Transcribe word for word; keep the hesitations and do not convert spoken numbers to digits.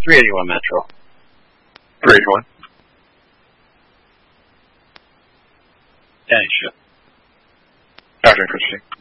three eighty-one Metro. three eighty-one. Danny Ship. After Christie.